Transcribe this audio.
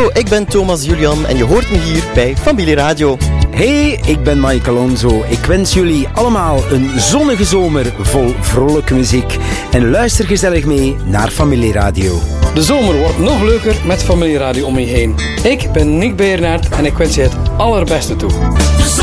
Hallo, ik ben Thomas Julian en je hoort me hier bij Familie Radio. Hey, ik ben Mike Alonso. Ik wens jullie allemaal een zonnige zomer vol vrolijke muziek. En luister gezellig mee naar Familie Radio. De zomer wordt nog leuker met Familie Radio om je heen. Ik ben Nick Beernaert en ik wens je het allerbeste toe.